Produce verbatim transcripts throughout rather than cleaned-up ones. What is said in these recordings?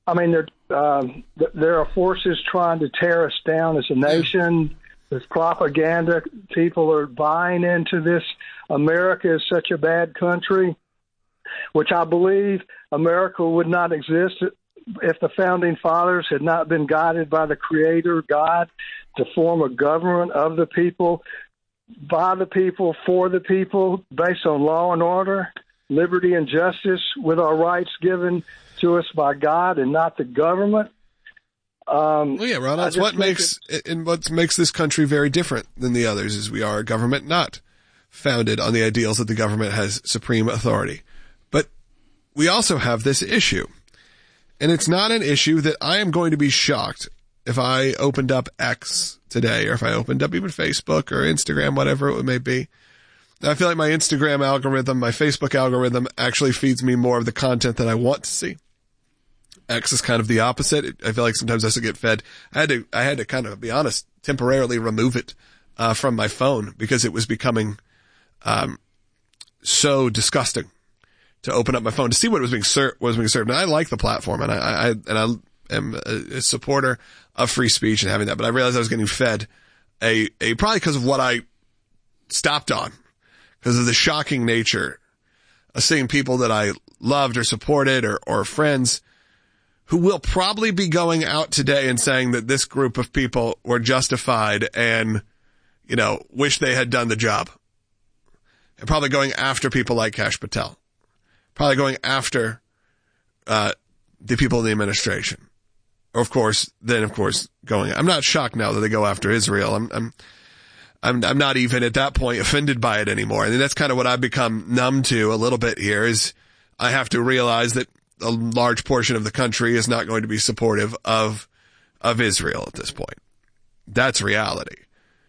I mean, there, um, there are forces trying to tear us down as a nation. There's propaganda. People are buying into this. America is such a bad country, which I believe America would not exist if the founding fathers had not been guided by the Creator, God, to form a government of the people, by the people, for the people, based on law and order, liberty and justice, with our rights given to us by God and not the government. Um, well, yeah, Ron, that's what makes it, and what makes this country very different than the others is we are a government not founded on the ideals that the government has supreme authority. But we also have this issue, and it's not an issue that I am going to be shocked if I opened up X today, or if I opened up even Facebook or Instagram, whatever it may be. I feel like my Instagram algorithm, my Facebook algorithm actually feeds me more of the content that I want to see. X is kind of the opposite. I feel like sometimes I have to get fed. I had to, I had to kind of be honest, temporarily remove it, uh, from my phone because it was becoming, um, so disgusting to open up my phone to see what was being served, was being served. And I like the platform, and I, I, and I am a, a supporter of free speech and having that, but I realized I was getting fed a, a, probably because of what I stopped on, because of the shocking nature of seeing people that I loved or supported or, or friends who will probably be going out today and saying that this group of people were justified and, you know, wish they had done the job. And probably going after people like Kash Patel. Probably going after, uh, the people in the administration. Or of course, then of course going, I'm not shocked now that they go after Israel. I'm, I'm, I'm, I'm not even at that point offended by it anymore. I mean, that's kind of what I've become numb to a little bit here is I have to realize that a large portion of the country is not going to be supportive of, of Israel at this point. That's reality.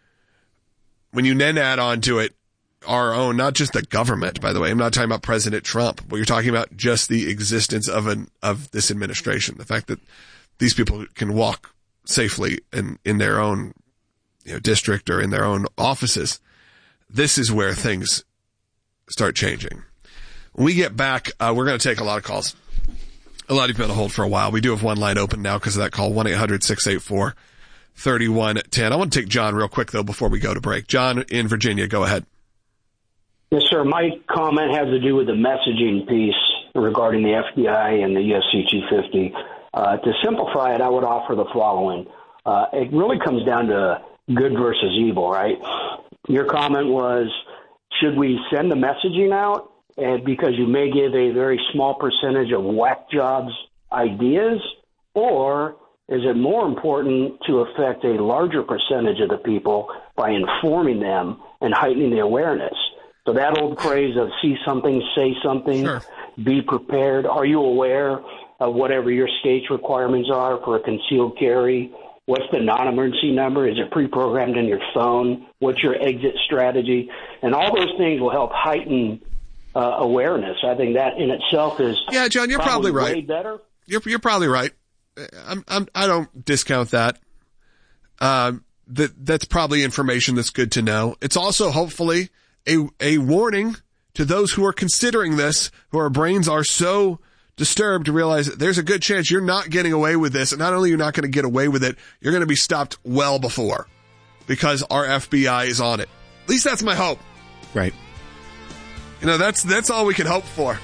When you then add on to it our own, not just the government, by the way, I'm not talking about President Trump, but you're talking about just the existence of an, of this administration. The fact that these people can walk safely in, in their own, you know, district or in their own offices. This is where things start changing. When we get back, uh, we're going to take a lot of calls. A lot of you have been on hold for a while. We do have one line open now because of that call, one eight hundred six eight four three one one zero. I want to take John real quick, though, before we go to break. John in Virginia, go ahead. Yes, sir. My comment has to do with the messaging piece regarding the F B I and the U S C two fifty. Uh, to simplify it, I would offer the following. Uh, it really comes down to good versus evil, right? Your comment was, should we send the messaging out? And because you may give a very small percentage of whack jobs ideas, or is it more important to affect a larger percentage of the people by informing them and heightening the awareness? So that old phrase of see something, say something, sure. Be prepared. Are you aware of whatever your state's requirements are for a concealed carry? What's the non-emergency number? Is it pre-programmed in your phone? What's your exit strategy? And all those things will help heighten Uh, awareness. I think that in itself is yeah, John. You're probably, probably right. Way better. You're you're probably right. I'm I'm I don't discount that. Um, that that's probably information that's good to know. It's also hopefully a a warning to those who are considering this, who our brains are so disturbed to realize that there's a good chance you're not getting away with this, and not only you're not going to get away with it, you're going to be stopped well before, because our F B I is on it. At least that's my hope. Right. You know, that's that's all we can hope for,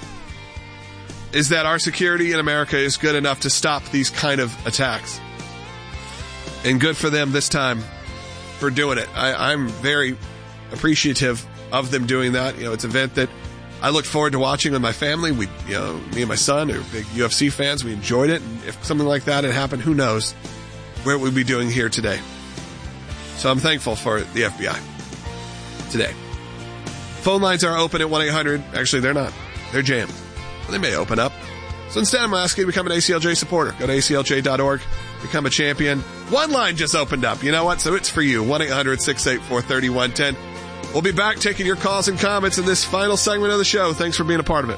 is that our security in America is good enough to stop these kind of attacks. And good for them this time for doing it. I, I'm very appreciative of them doing that. You know, it's an event that I look forward to watching with my family. We, you know, me and my son are big U F C fans. We enjoyed it. And if something like that had happened, who knows where we'd be doing here today. So I'm thankful for the F B I today. Phone lines are open at one eight hundred. Actually, they're not. They're jammed. They may open up. So instead, I'm asking you to become an A C L J supporter. Go to A C L J dot org. Become a champion. One line just opened up. You know what? So it's for you. one eight hundred six eight four three one one zero. We'll be back taking your calls and comments in this final segment of the show. Thanks for being a part of it.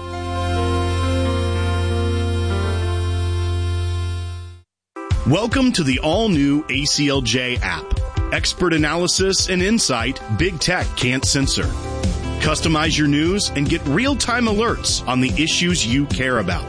Welcome to the all-new A C L J app. Expert analysis and insight big tech can't censor. Customize your news and get real-time alerts on the issues you care about.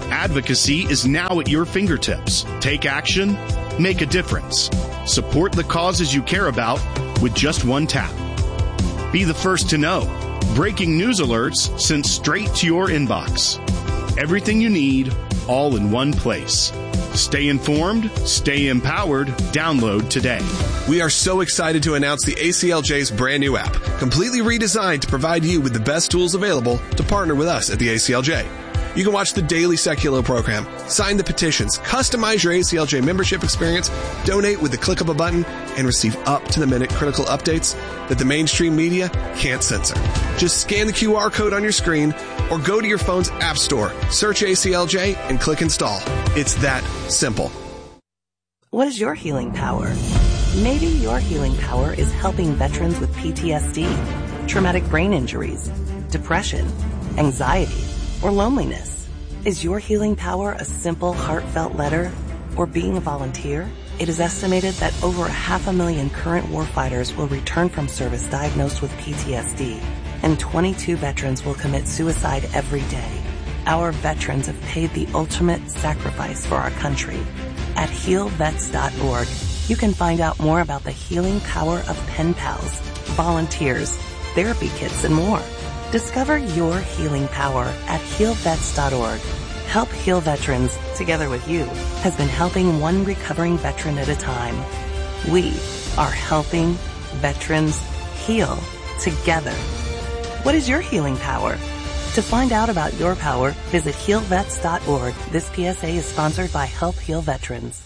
Advocacy is now at your fingertips. Take action, make a difference. Support the causes you care about with just one tap. Be the first to know. Breaking news alerts sent straight to your inbox. Everything you need, all in one place. Stay informed, stay empowered. Download today. We are so excited to announce the A C L J's brand new app, completely redesigned to provide you with the best tools available to partner with us at the A C L J. You can watch the daily Seculo program, sign the petitions, customize your A C L J membership experience, donate with the click of a button, and receive up-to-the-minute critical updates that the mainstream media can't censor. Just scan the Q R code on your screen or go to your phone's app store, search A C L J, and click install. It's that simple. What is your healing power? Maybe your healing power is helping veterans with P T S D, traumatic brain injuries, depression, anxiety, or loneliness. Is your healing power a simple, heartfelt letter or being a volunteer? It is estimated that over a half a million current warfighters will return from service diagnosed with P T S D, and twenty-two veterans will commit suicide every day. Our veterans have paid the ultimate sacrifice for our country. At heal vets dot org, you can find out more about the healing power of pen pals, volunteers, therapy kits, and more. Discover your healing power at heal vets dot org. Help Heal Veterans, together with you, has been helping one recovering veteran at a time. We are helping veterans heal together. What is your healing power? To find out about your power, visit heal vets dot org. This P S A is sponsored by Help Heal Veterans.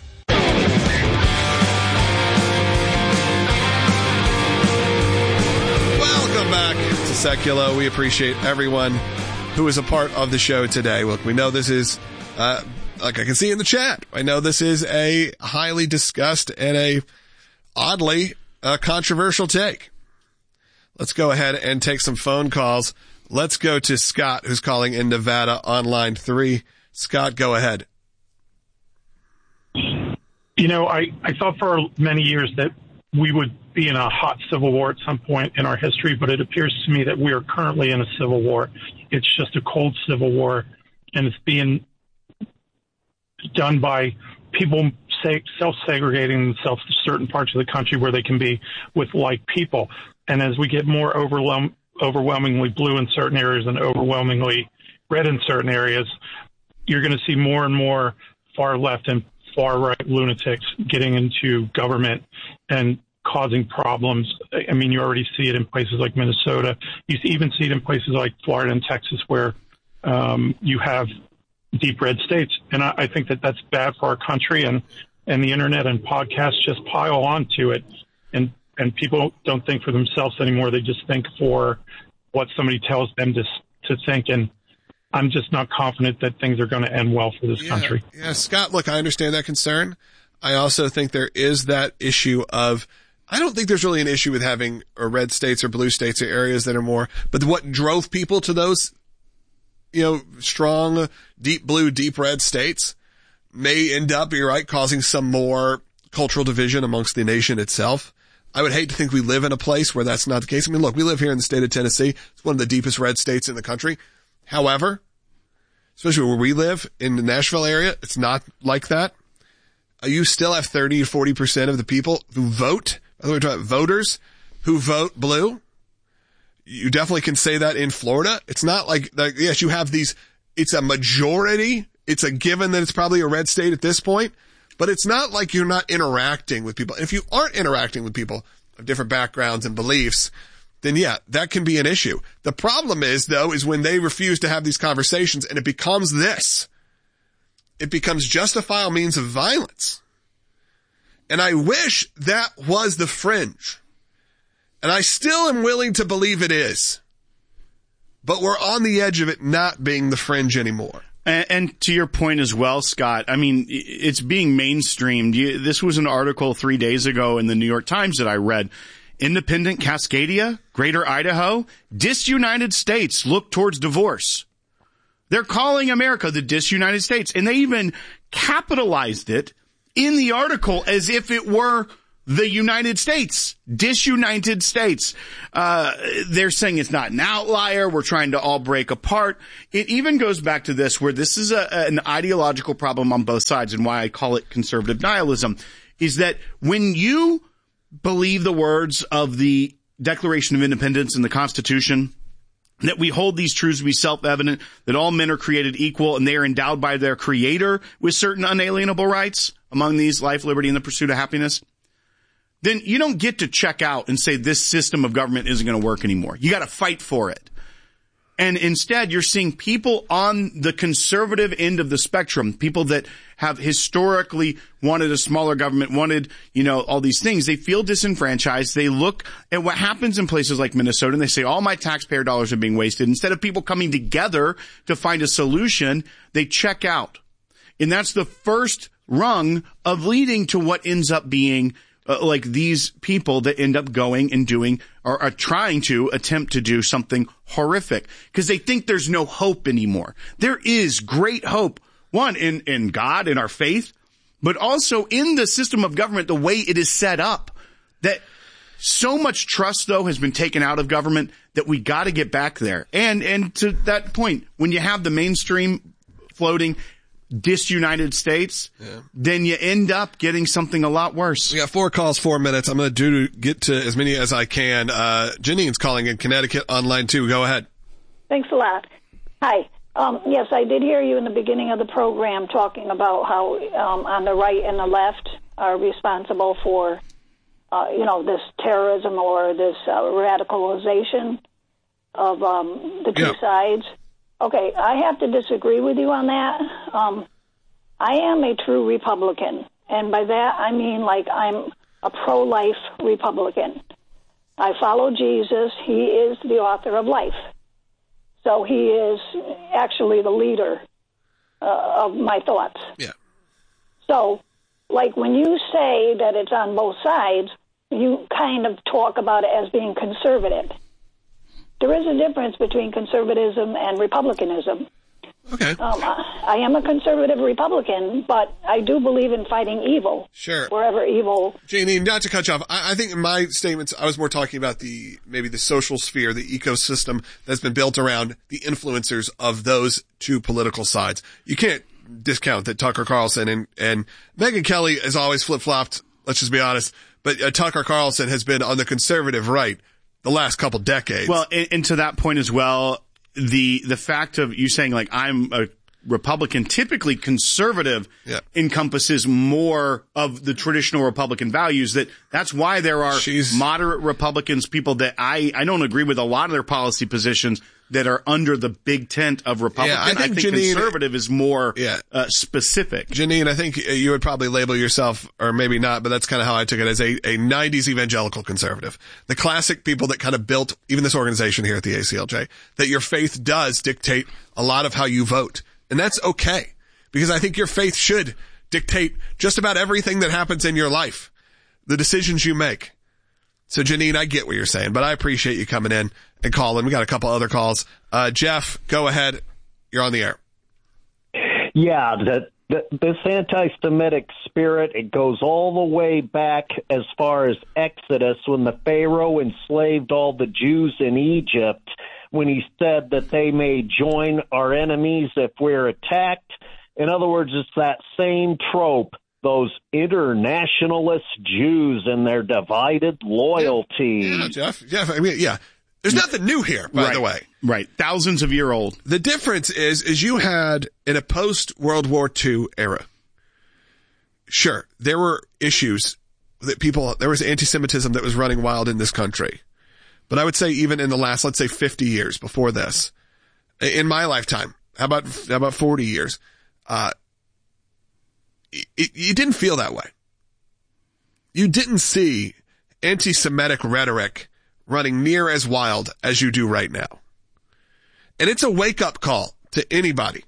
Welcome back to Seculo. We appreciate everyone who is a part of the show today. Look, we know this is, uh, like I can see in the chat, I know this is a highly discussed and a oddly uh, controversial take. Let's go ahead and take some phone calls. Let's go to Scott, who's calling in Nevada on line three. Scott, go ahead. You know, I, I thought for many years that we would be in a hot civil war at some point in our history, but it appears to me that we are currently in a civil war. It's just a cold civil war, and it's being done by people self-segregating themselves to certain parts of the country where they can be with like people. And as we get more overwhelm, overwhelmingly blue in certain areas and overwhelmingly red in certain areas, you're going to see more and more far left and far right lunatics getting into government and causing problems. I mean, you already see it in places like Minnesota. You even see it in places like Florida and Texas where um, you have deep red states. And I, I think that that's bad for our country, and, and the internet and podcasts just pile on to it. And, and people don't think for themselves anymore. They just think for what somebody tells them to, to think. And I'm just not confident that things are going to end well for this yeah, country. Yeah, Scott, look, I understand that concern. I also think there is that issue of, I don't think there's really an issue with having or red states or blue states or areas that are more, but what drove people to those, you know, strong, deep blue, deep red states may end up, you're right, causing some more cultural division amongst the nation itself. I would hate to think we live in a place where that's not the case. I mean, look, we live here in the state of Tennessee. It's one of the deepest red states in the country. However, especially where we live in the Nashville area, it's not like that. You still have thirty or forty percent of the people who vote. By the way, we're talking about voters who vote blue. You definitely can say that in Florida. It's not like, like, yes, you have these, it's a majority. It's a given that it's probably a red state at this point, but it's not like you're not interacting with people. If you aren't interacting with people of different backgrounds and beliefs, then yeah, that can be an issue. The problem is, though, is when they refuse to have these conversations and it becomes this. It becomes justifiable means of violence. And I wish that was the fringe. And I still am willing to believe it is. But we're on the edge of it not being the fringe anymore. And, and to your point as well, Scott, I mean, it's being mainstreamed. You, this was an article three days ago in the New York Times that I read. Independent Cascadia, Greater Idaho, disunited states look towards divorce. They're calling America the disunited states, and they even capitalized it in the article as if it were the United States, disunited states. Uh, they're saying it's not an outlier. We're trying to all break apart. It even goes back to this, where this is a, an ideological problem on both sides, and why I call it conservative nihilism, is that when you believe the words of the Declaration of Independence and the Constitution, that we hold these truths to be self-evident, that all men are created equal and they are endowed by their creator with certain unalienable rights, among these life, liberty, and the pursuit of happiness, then you don't get to check out and say this system of government isn't going to work anymore. You got to fight for it. And instead, you're seeing people on the conservative end of the spectrum, people that have historically wanted a smaller government, wanted, you know, all these things. They feel disenfranchised. They look at what happens in places like Minnesota and they say, all my taxpayer dollars are being wasted. Instead of people coming together to find a solution, they check out. And that's the first rung of leading to what ends up being Uh, like these people that end up going and doing or are trying to attempt to do something horrific because they think there's no hope anymore. There is great hope, one, in, in God, in our faith, but also in the system of government, the way it is set up. That so much trust, though, has been taken out of government that we got to get back there. And, and to that point, when you have the mainstream floating disunited states, yeah. then you end up getting something a lot worse. We got four calls, four minutes. I'm going to do get to as many as I can. Uh, Janine's calling in Connecticut on line two. Go ahead. Thanks a lot. Hi. Um, yes, I did hear you in the beginning of the program talking about how um, on the right and the left are responsible for, uh, you know, this terrorism or this uh, radicalization of um, the two yeah. sides. Okay, I have to disagree with you on that. Um, I am a true Republican, and by that I mean like I'm a pro-life Republican. I follow Jesus. He is the author of life. So he is actually the leader uh, of my thoughts. Yeah. So, like when you say that it's on both sides, you kind of talk about it as being conservative. There is a difference between conservatism and republicanism. Okay. Um, I am a conservative Republican, but I do believe in fighting evil. Sure. Wherever evil. Janine, not to cut you off, I, I think in my statements, I was more talking about the, maybe the social sphere, the ecosystem that's been built around the influencers of those two political sides. You can't discount that Tucker Carlson and, and Megyn Kelly has always flip-flopped, let's just be honest, but uh, Tucker Carlson has been on the conservative right the last couple decades. Well, and, and to that point as well, the the fact of you saying like I'm a Republican, typically conservative yeah. encompasses more of the traditional Republican values. That that's why there are She's... moderate Republicans, people that I I don't agree with a lot of their policy positions that are under the big tent of Republican. Yeah, I think, I think Janine, conservative is more yeah. uh, specific. Janine, I think you would probably label yourself, or maybe not, but that's kind of how I took it, as a, a nineties evangelical conservative. The classic people that kind of built even this organization here at the A C L J, that your faith does dictate a lot of how you vote. And that's okay, because I think your faith should dictate just about everything that happens in your life, the decisions you make. So, Janine, I get what you're saying, but I appreciate you coming in and calling. We got a couple other calls. Uh, Jeff, go ahead. You're on the air. Yeah, the, the, this anti-Semitic spirit, it goes all the way back as far as Exodus, when the Pharaoh enslaved all the Jews in Egypt, when he said that they may join our enemies if we're attacked. In other words, it's that same trope. Those internationalist Jews and their divided loyalty. Yeah, yeah, Jeff. Jeff, I mean, yeah. There's nothing new here, by right. the way. Right. Thousands of year old. The difference is, is you had in a post-World War Two era. Sure, there were issues that people, there was anti-Semitism that was running wild in this country. But I would say even in the last, let's say fifty years before this, in my lifetime, how about, how about forty years, uh, It, you didn't feel that way. You didn't see anti-Semitic rhetoric running near as wild as you do right now. And it's a wake-up call to anybody.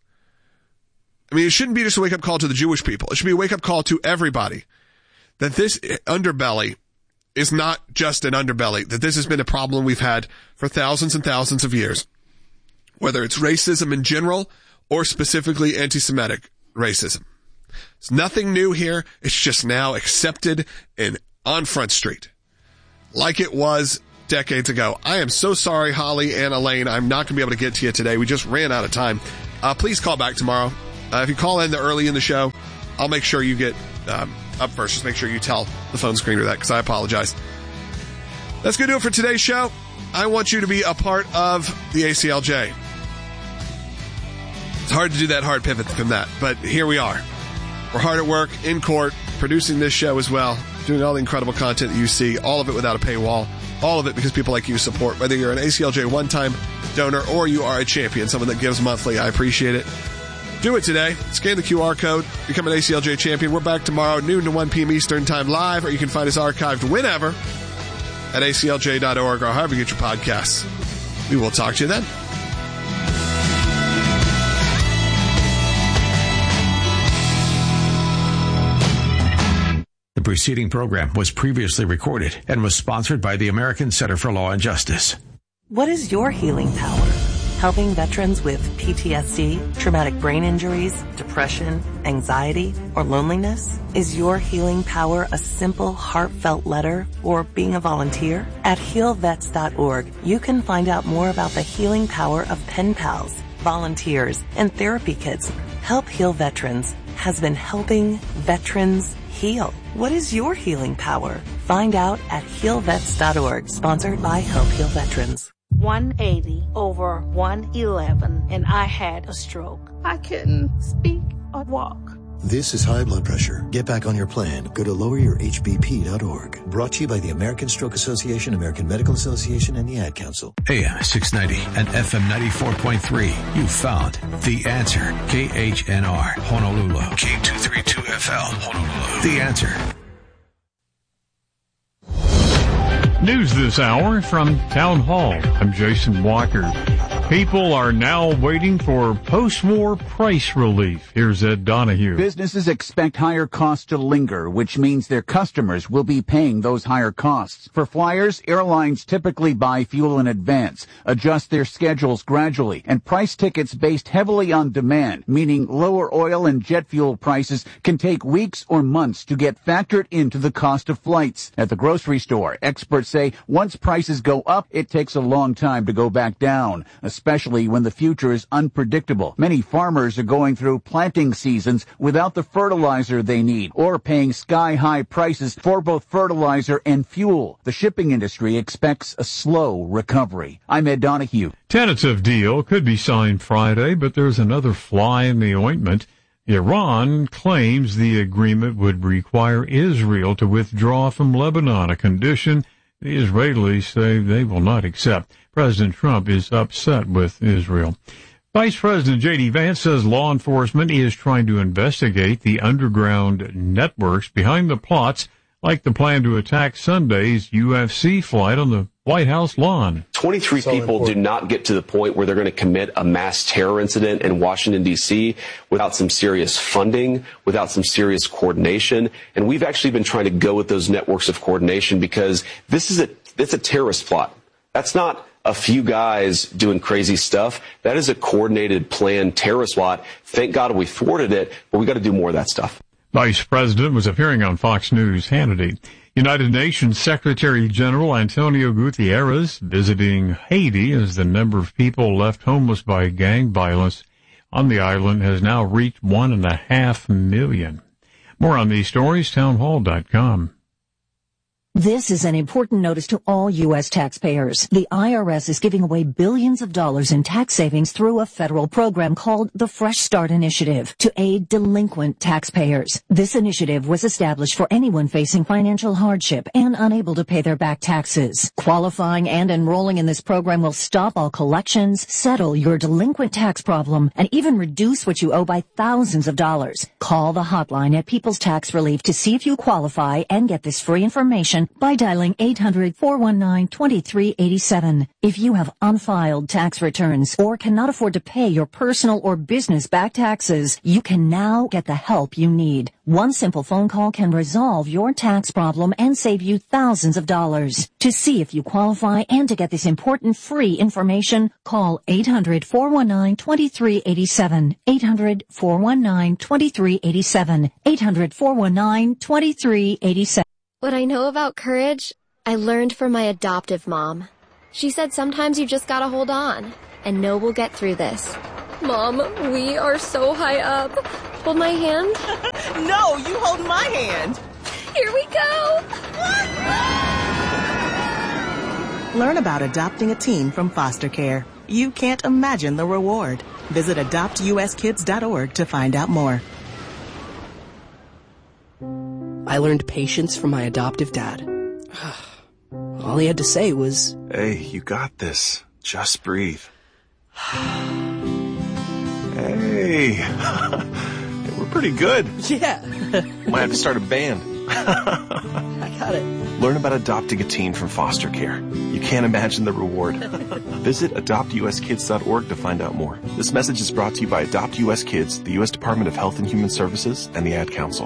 I mean, it shouldn't be just a wake-up call to the Jewish people. It should be a wake-up call to everybody that this underbelly is not just an underbelly, that this has been a problem we've had for thousands and thousands of years, whether it's racism in general or specifically anti-Semitic racism. It's nothing new here. It's just now accepted and on Front Street, like it was decades ago. I am so sorry, Holly and Elaine. I'm not going to be able to get to you today. We just ran out of time. Uh, please call back tomorrow. Uh, if you call in the early in the show, I'll make sure you get um, up first. Just make sure you tell the phone screener that, because I apologize. That's going to do it for today's show. I want you to be a part of the A C L J. It's hard to do that hard pivot from that, but here we are. We're hard at work, in court, producing this show as well, doing all the incredible content that you see, all of it without a paywall, all of it because people like you support, whether you're an A C L J one-time donor or you are a champion, someone that gives monthly. I appreciate it. Do it today. Scan the Q R code. Become an A C L J champion. We're back tomorrow, noon to one p.m. Eastern Time live, or you can find us archived whenever at A C L J dot org or however you get your podcasts. We will talk to you then. The preceding program was previously recorded and was sponsored by the American Center for Law and Justice. What is your healing power? Helping veterans with P T S D, traumatic brain injuries, depression, anxiety, or loneliness? Is your healing power a simple, heartfelt letter or being a volunteer? At heal vets dot org, you can find out more about the healing power of pen pals, volunteers, and therapy kits. Help Heal Veterans has been helping veterans heal. What is your healing power? Find out at heal vets dot org, sponsored by Help Heal Veterans. one eighty over one eleven, and I had a stroke. I couldn't speak or walk. This is high blood pressure. Get back on your plan. Go to lower your H B P dot org. Brought to you by the American Stroke Association, American Medical Association, and the Ad Council. A M six ninety and F M ninety-four point three. You found The Answer. K H N R, Honolulu. K two thirty-two F L, Honolulu. The Answer. News this hour from Town Hall. I'm Jason Walker. People are now waiting for post-war price relief. Here's Ed Donahue. Businesses expect higher costs to linger, which means their customers will be paying those higher costs. For flyers, airlines typically buy fuel in advance, adjust their schedules gradually, and price tickets based heavily on demand, meaning lower oil and jet fuel prices can take weeks or months to get factored into the cost of flights. At the grocery store, experts say once prices go up, it takes a long time to go back down, especially when the future is unpredictable. Many farmers are going through planting seasons without the fertilizer they need or paying sky-high prices for both fertilizer and fuel. The shipping industry expects a slow recovery. I'm Ed Donahue. Tentative deal could be signed Friday, but there's another fly in the ointment. Iran claims the agreement would require Israel to withdraw from Lebanon, a condition the Israelis say they will not accept. President Trump is upset with Israel. Vice President J D Vance says law enforcement is trying to investigate the underground networks behind the plots, like the plan to attack Sunday's U F C fight on the White House lawn. twenty-three so people important. do not get to the point where they're going to commit a mass terror incident in Washington, D C without some serious funding, without some serious coordination. And we've actually been trying to go with those networks of coordination because this is a, it's a terrorist plot. That's not a few guys doing crazy stuff. That is a coordinated, planned terrorist plot. Thank God we thwarted it, but we got to do more of that stuff. Vice President was appearing on Fox News Hannity. United Nations Secretary General Antonio Guterres visiting Haiti as the number of people left homeless by gang violence on the island has now reached one and a half million. More on these stories, townhall dot com. This is an important notice to all U S taxpayers. The I R S is giving away billions of dollars in tax savings through a federal program called the Fresh Start Initiative to aid delinquent taxpayers. This initiative was established for anyone facing financial hardship and unable to pay their back taxes. Qualifying and enrolling in this program will stop all collections, settle your delinquent tax problem, and even reduce what you owe by thousands of dollars. Call the hotline at People's Tax Relief to see if you qualify and get this free information information by dialing eight hundred, four one nine, two three eight seven. If you have unfiled tax returns or cannot afford to pay your personal or business back taxes, you can now get the help you need. One simple phone call can resolve your tax problem and save you thousands of dollars. To see if you qualify and to get this important free information, call eight hundred, four one nine, two three eight seven. eight hundred, four one nine, two three eight seven. eight hundred, four one nine, two three eight seven. What I know about courage, I learned from my adoptive mom. She said sometimes you just gotta hold on and know we'll get through this. Mom, we are so high up. Hold my hand. No, you hold my hand. Here we go. Learn about adopting a teen from foster care. You can't imagine the reward. Visit adopt u s kids dot org to find out more. I learned patience from my adoptive dad. All he had to say was, "Hey, you got this. Just breathe." Hey, we're pretty good. Yeah. Might have to start a band. I got it. Learn about adopting a teen from foster care. You can't imagine the reward. Visit adopt u s kids dot org to find out more. This message is brought to you by Adopt U S Kids, the U S Department of Health and Human Services, and the Ad Council.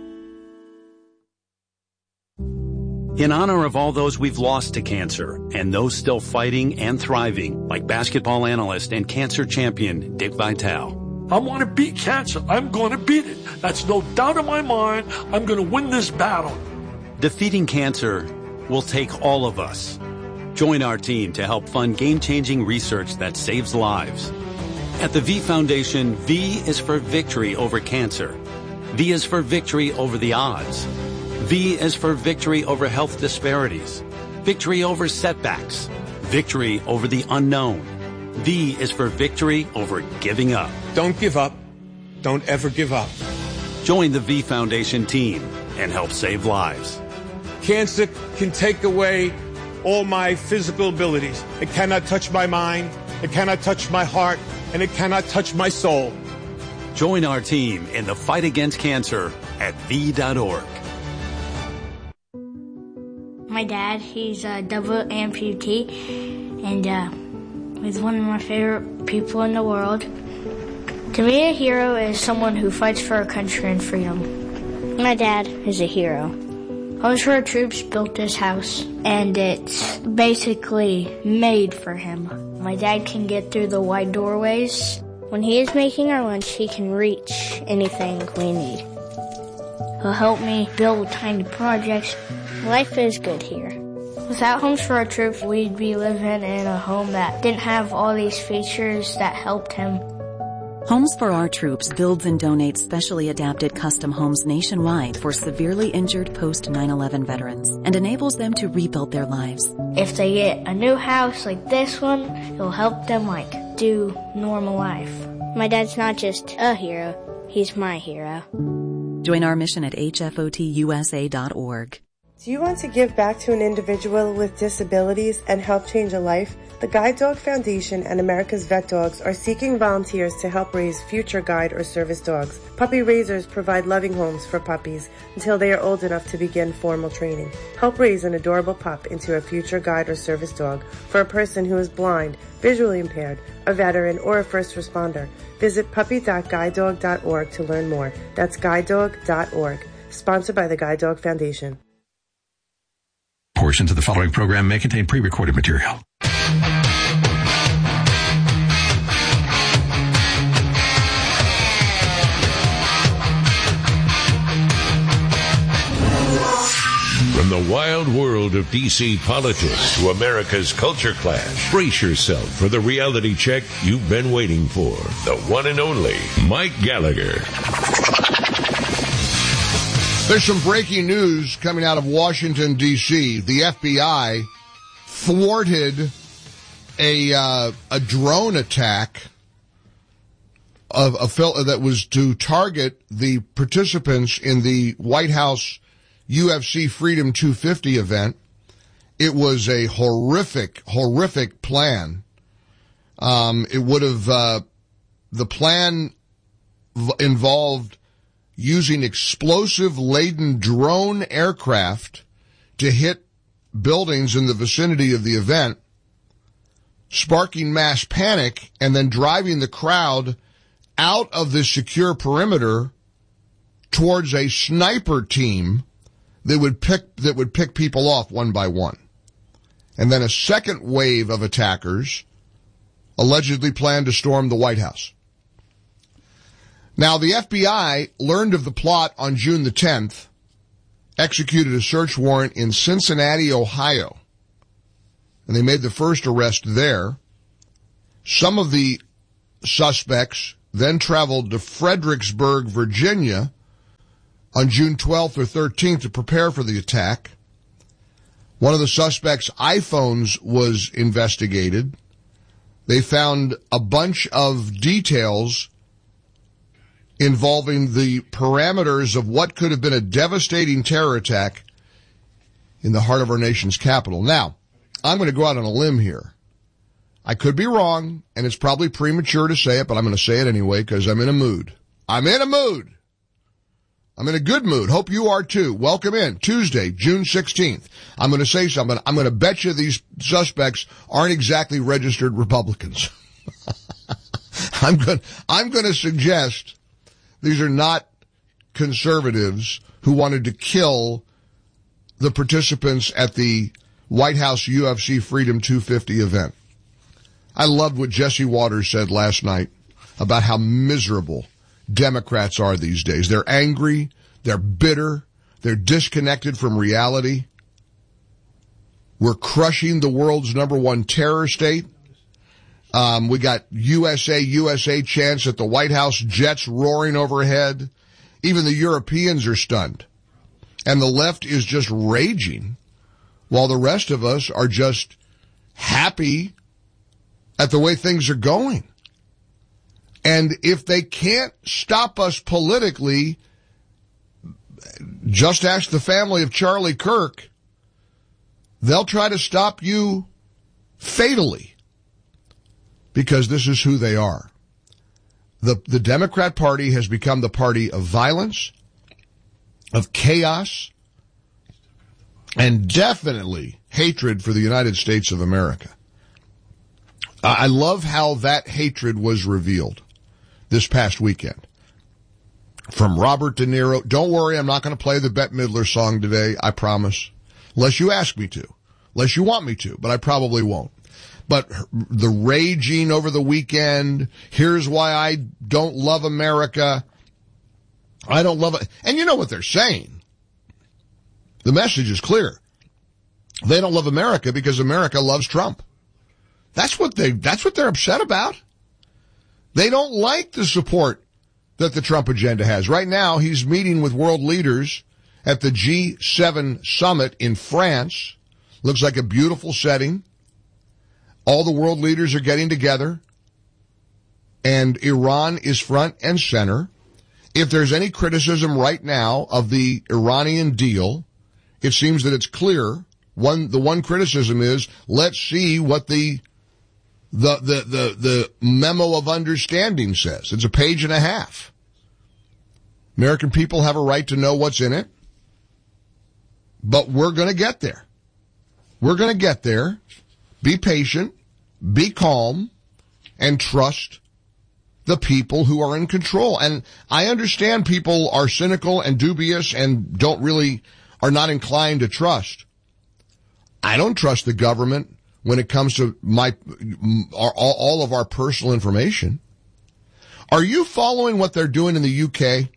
In honor of all those we've lost to cancer and those still fighting and thriving, like basketball analyst and cancer champion Dick Vitale. I want to beat cancer. I'm going to beat it. That's no doubt in my mind. I'm going to win this battle. Defeating cancer will take all of us. Join our team to help fund game-changing research that saves lives. At the V Foundation, V is for victory over cancer. V is for victory over the odds. V is for victory over health disparities, victory over setbacks, victory over the unknown. V is for victory over giving up. Don't give up. Don't ever give up. Join the V Foundation team and help save lives. Cancer can take away all my physical abilities. It cannot touch my mind, it cannot touch my heart, and it cannot touch my soul. Join our team in the fight against cancer at V dot org. My dad, he's a double amputee, and uh, he's one of my favorite people in the world. To me, a hero is someone who fights for our country and freedom. My dad is a hero. Homes for Our Troops built this house, and it's basically made for him. My dad can get through the wide doorways. When he is making our lunch, he can reach anything we need. He'll help me build tiny projects. Life is good here. Without Homes for Our Troops, we'd be living in a home that didn't have all these features that helped him. Homes for Our Troops builds and donates specially adapted custom homes nationwide for severely injured post nine eleven veterans and enables them to rebuild their lives. If they get a new house like this one, it'll help them, like, do normal life. My dad's not just a hero, he's my hero. Join our mission at H F O T U S A dot org. Do you want to give back to an individual with disabilities and help change a life? The Guide Dog Foundation and America's Vet Dogs are seeking volunteers to help raise future guide or service dogs. Puppy raisers provide loving homes for puppies until they are old enough to begin formal training. Help raise an adorable pup into a future guide or service dog for a person who is blind, visually impaired, a veteran, or a first responder. Visit puppy dot guide dog dot org to learn more. That's guide dog dot org. Sponsored by the Guide Dog Foundation. Portions of the following program may contain pre-recorded material. From the wild world of D C politics to America's culture clash, brace yourself for the reality check you've been waiting for. The one and only Mike Gallagher. There's some breaking news coming out of Washington, D C The F B I thwarted a uh, a drone attack of a fil- that was to target the participants in the White House U F C Freedom two fifty event. It was a horrific, horrific plan. Um, it would have, uh, the plan v- involved using explosive-laden drone aircraft to hit buildings in the vicinity of the event, sparking mass panic and then driving the crowd out of the secure perimeter towards a sniper team that would pick that would pick people off one by one. And then a second wave of attackers allegedly planned to storm the White House. Now, the F B I learned of the plot on June the tenth, executed a search warrant in Cincinnati, Ohio, and they made the first arrest there. Some of the suspects then traveled to Fredericksburg, Virginia, on June twelfth or thirteenth to prepare for the attack. One of the suspects' iPhones was investigated. They found a bunch of details involving the parameters of what could have been a devastating terror attack in the heart of our nation's capital. Now, I'm going to go out on a limb here. I could be wrong, and it's probably premature to say it, but I'm going to say it anyway because I'm in a mood. I'm in a mood. I'm in a good mood. Hope you are too. Welcome in. Tuesday, June sixteenth. I'm going to say something. I'm going to bet you these suspects aren't exactly registered Republicans. I'm going, I'm going to suggest these are not conservatives who wanted to kill the participants at the White House U F C Freedom two fifty event. I loved what Jesse Waters said last night about how miserable Democrats are these days. They're angry, they're bitter, they're disconnected from reality. We're crushing the world's number one terror state. Um, we got U S A, U S A chants at the White House, jets roaring overhead. Even the Europeans are stunned. And the left is just raging, while the rest of us are just happy at the way things are going. And if they can't stop us politically, just ask the family of Charlie Kirk. They'll try to stop you fatally, because this is who they are. The, the Democrat Party has become the party of violence, of chaos, and definitely hatred for the United States of America. I love how that hatred was revealed this past weekend. From Robert De Niro. Don't worry, I'm not going to play the Bette Midler song today, I promise. Unless you ask me to. Unless you want me to, but I probably won't. But the raging over the weekend, here's why I don't love America. I don't love it. And you know what they're saying. The message is clear. They don't love America because America loves Trump. That's what they, that's what they're upset about. They don't like the support that the Trump agenda has. Right now, he's meeting with world leaders at the G seven summit in France. Looks like a beautiful setting. All the world leaders are getting together, and Iran is front and center. If there's any criticism right now of the Iranian deal, it seems that it's clear. One, the one criticism is, let's see what the The, the, the, the memo of understanding says. It's a page and a half. American people have a right to know what's in it, but we're going to get there. We're going to get there. Be patient, be calm, and trust the people who are in control. And I understand people are cynical and dubious and don't really, are not inclined to trust. I don't trust the government when it comes to my, our, all of our personal information. Are you following what they're doing in the U K?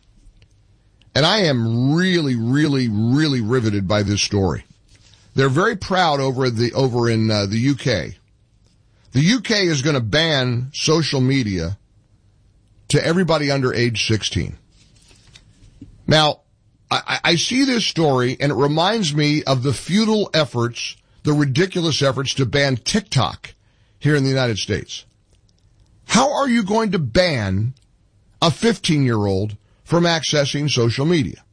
And I am really, really, really riveted by this story. They're very proud over the, over in uh, the U K. The U K is going to ban social media to everybody under age sixteen. Now, I, I see this story and it reminds me of the futile efforts, the ridiculous efforts to ban TikTok here in the United States. How are you going to ban a fifteen-year-old from accessing social media?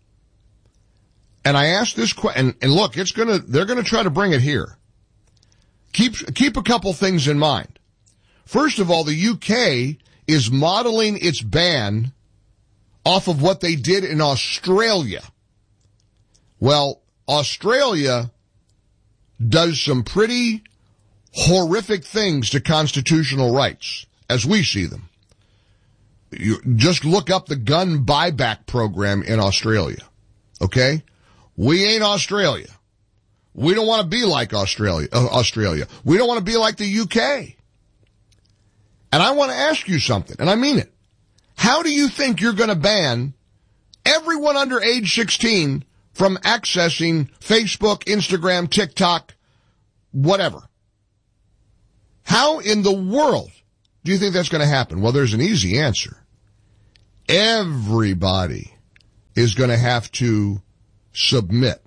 And I asked this question, and, and look, it's gonna, they're gonna try to bring it here. Keep, keep a couple things in mind. First of all, the U K is modeling its ban off of what they did in Australia. Well, Australia does some pretty horrific things to constitutional rights, as we see them. You just look up the gun buyback program in Australia, okay? We ain't Australia. We don't want to be like Australia. Uh, Australia. We don't want to be like the U K. And I want to ask you something, and I mean it. How do you think you're going to ban everyone under age sixteen from accessing Facebook, Instagram, TikTok, whatever? How in the world do you think that's going to happen? Well, there's an easy answer. Everybody is going to have to submit.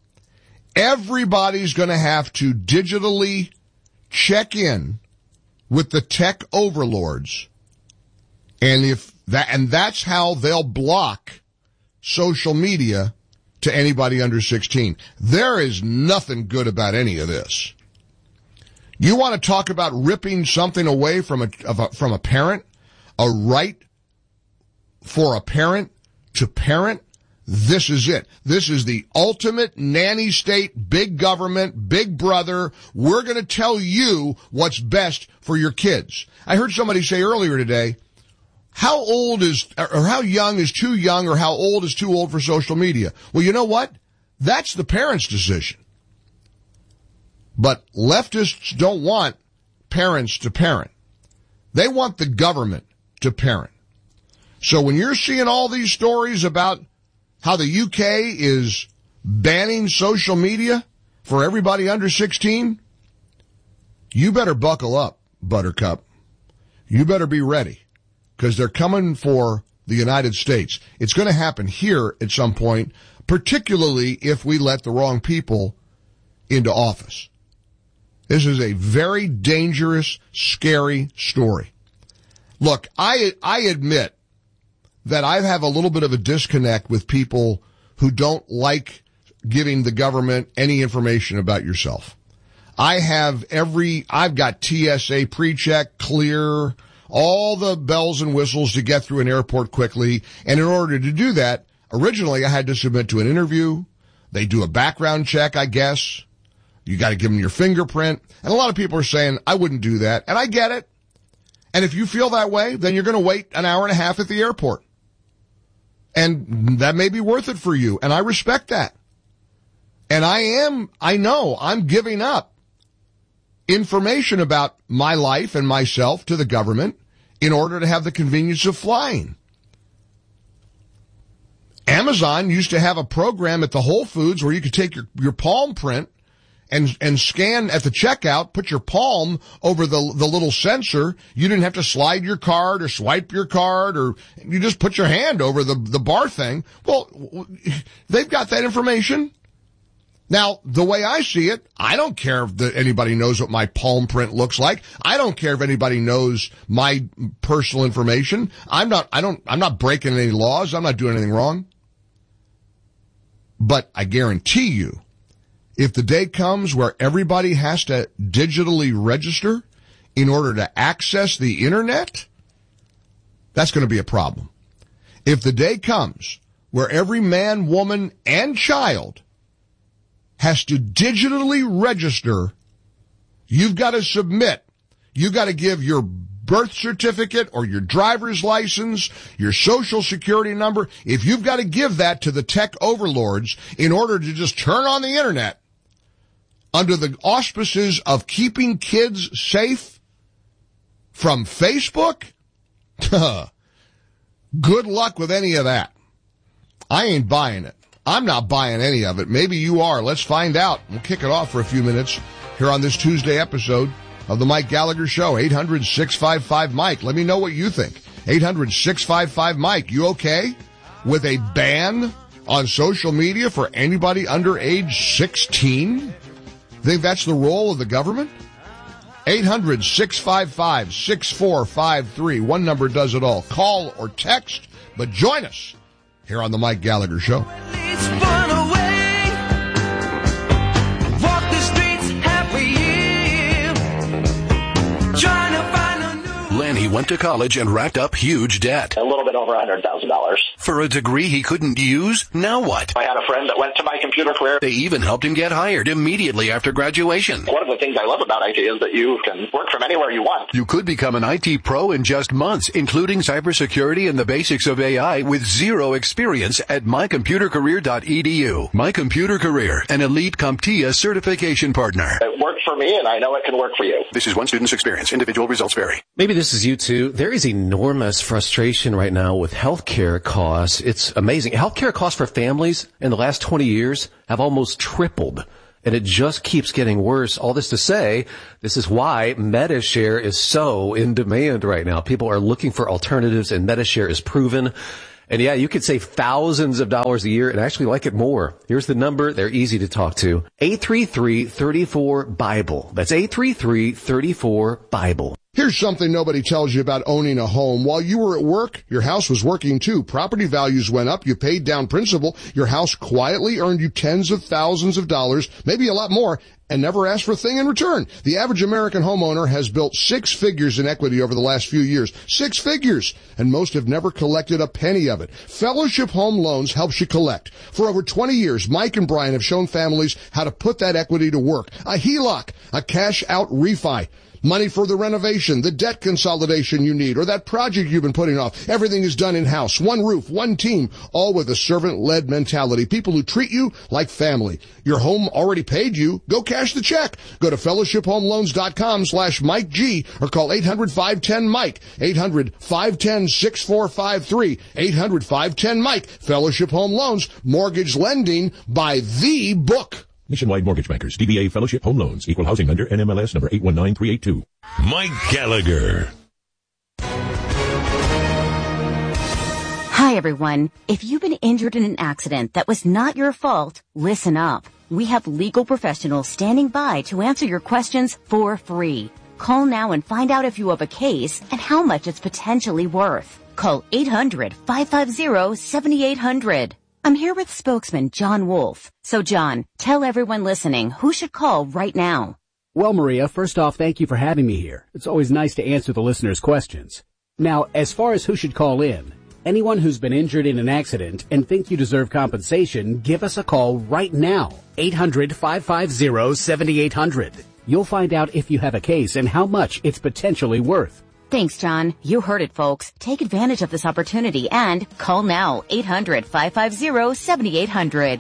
Everybody's going to have to digitally check in with the tech overlords. And if that, and that's how they'll block social media to anybody under sixteen. There is nothing good about any of this. You want to talk about ripping something away from a, of a from a parent, a right for a parent to parent? This is it. This is the ultimate nanny state, big government, big brother. We're going to tell you what's best for your kids. I heard somebody say earlier today, how old is, or how young is too young, or how old is too old for social media? Well, you know what? That's the parent's decision. But leftists don't want parents to parent. They want the government to parent. So when you're seeing all these stories about how the U K is banning social media for everybody under sixteen, you better buckle up, Buttercup. You better be ready, because they're coming for the United States. It's going to happen here at some point, particularly if we let the wrong people into office. This is a very dangerous, scary story. Look, I I admit that I have a little bit of a disconnect with people who don't like giving the government any information about yourself. I have every, I've got T S A pre-check, clear, all the bells and whistles to get through an airport quickly. And in order to do that, originally I had to submit to an interview. They do a background check, I guess. You got to give them your fingerprint. And a lot of people are saying, I wouldn't do that. And I get it. And if you feel that way, then you're going to wait an hour and a half at the airport. And that may be worth it for you. And I respect that. And I am, I know I'm giving up information about my life and myself to the government in order to have the convenience of flying. Amazon used to have a program at the Whole Foods where you could take your, your palm print and, and scan at the checkout, put your palm over the, the little sensor. You didn't have to slide your card or swipe your card, or you just put your hand over the, the bar thing. Well, they've got that information. Now, the way I see it, I don't care if the, anybody knows what my palm print looks like. I don't care if anybody knows my personal information. I'm not, I don't, I'm not breaking any laws. I'm not doing anything wrong. But I guarantee you, if the day comes where everybody has to digitally register in order to access the internet, that's going to be a problem. If the day comes where every man, woman, and child has to digitally register, you've got to submit. You've got to give your birth certificate or your driver's license, your social security number. If you've got to give that to the tech overlords in order to just turn on the internet under the auspices of keeping kids safe from Facebook, good luck with any of that. I ain't buying it. I'm not buying any of it. Maybe you are. Let's find out. We'll kick it off for a few minutes here on this Tuesday episode of the Mike Gallagher Show. eight hundred, six five five, Mike. Let me know what you think. eight hundred, six five five, Mike. You okay with a ban on social media for anybody under age sixteen? Think that's the role of the government? eight hundred, six five five, six four five three. One number does it all. Call or text, but join us here on the Mike Gallagher Show. Lanny went to college and racked up huge debt. A little bit over one hundred thousand dollars. For a degree he couldn't use? Now what? I had a friend that went to my computer career. They even helped him get hired immediately after graduation. One of the things I love about I T is that you can work from anywhere you want. You could become an I T pro in just months, including cybersecurity and the basics of A I with zero experience at my computer career dot e d u. My Computer Career, an elite CompTIA certification partner. It worked for me, and I know it can work for you. This is one student's experience. Individual results vary. Maybe this is you too. There is enormous frustration right now with healthcare costs. It's amazing. Healthcare costs for families in the last twenty years have almost tripled. And it just keeps getting worse. All this to say, this is why MediShare is so in demand right now. People are looking for alternatives, and MediShare is proven. And yeah, you could save thousands of dollars a year and actually like it more. Here's the number. They're easy to talk to. eight three three, three four, BIBLE. That's eight three three, three four, BIBLE. Here's something nobody tells you about owning a home. While you were at work, your house was working too. Property values went up. You paid down principal. Your house quietly earned you tens of thousands of dollars, maybe a lot more, and never asked for a thing in return. The average American homeowner has built six figures in equity over the last few years. Six figures! And most have never collected a penny of it. Fellowship Home Loans helps you collect. For over twenty years, Mike and Brian have shown families how to put that equity to work. A H E L O C, a cash-out refi. Money for the renovation, the debt consolidation you need, or that project you've been putting off. Everything is done in-house. One roof, one team, all with a servant-led mentality. People who treat you like family. Your home already paid you. Go cash the check. Go to fellowship home loans dot com slash Mike G or call eight hundred, five one zero, Mike. eight hundred, five one zero, six four five three. eight hundred, five one zero, Mike. Fellowship Home Loans. Mortgage lending by the book. Nationwide Mortgage Bankers, D B A Fellowship Home Loans, Equal Housing Lender, N M L S number eight one nine three eight two. Mike Gallagher. Hi, everyone. If you've been injured in an accident that was not your fault, listen up. We have legal professionals standing by to answer your questions for free. Call now and find out if you have a case and how much it's potentially worth. Call eight hundred, five five zero, seven eight zero zero. I'm here with spokesman John Wolf. So, John, tell everyone listening who should call right now. Well, Maria, first off, thank you for having me here. It's always nice to answer the listeners' questions. Now, as far as who should call in, anyone who's been injured in an accident and think you deserve compensation, give us a call right now. eight hundred, five five zero, seven eight zero zero. You'll find out if you have a case and how much it's potentially worth. Thanks, John. You heard it, folks. Take advantage of this opportunity and call now. eight hundred, five five zero, seven eight zero zero.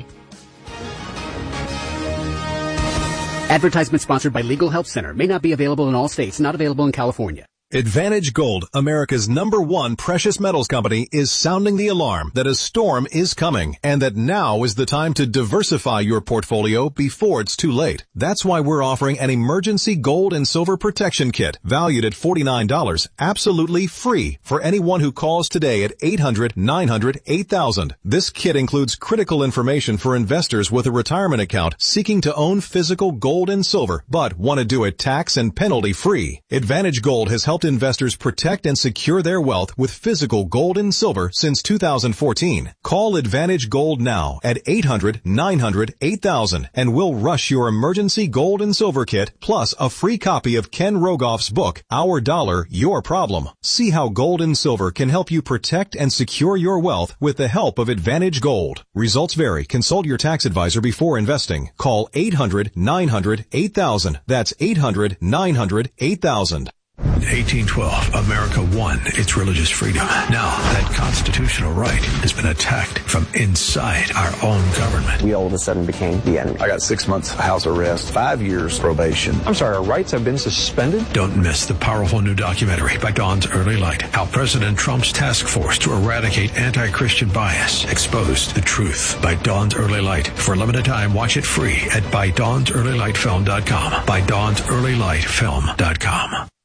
Advertisement sponsored by Legal Help Center. May not be available in all states. Not available in California. Advantage Gold, America's number one precious metals company, is sounding the alarm that a storm is coming and that now is the time to diversify your portfolio before it's too late. That's why we're offering an emergency gold and silver protection kit valued at forty-nine dollars, absolutely free for anyone who calls today at eight hundred, nine hundred, eight thousand. This kit includes critical information for investors with a retirement account seeking to own physical gold and silver but want to do it tax and penalty free. Advantage Gold has helped investors protect and secure their wealth with physical gold and silver since two thousand fourteen. Call Advantage Gold now at eight hundred, nine hundred, eight thousand and we'll rush your emergency gold and silver kit plus a free copy of Ken Rogoff's book, Our Dollar, Your Problem. See how gold and silver can help you protect and secure your wealth with the help of Advantage Gold. Results vary. Consult your tax advisor before investing. Call eight hundred, nine hundred, eight thousand. That's eight hundred, nine hundred, eight thousand. eighteen twelve, America won its religious freedom. Now, that constitutional right has been attacked from inside our own government. We all of a sudden became the enemy. I got six months house arrest, five years probation. I'm sorry, our rights have been suspended? Don't miss the powerful new documentary by Dawn's Early Light, how President Trump's task force to eradicate anti-Christian bias exposed the truth. By Dawn's Early Light. For a limited time, watch it free at by dawns early light film dot com. by dawns early light film dot com.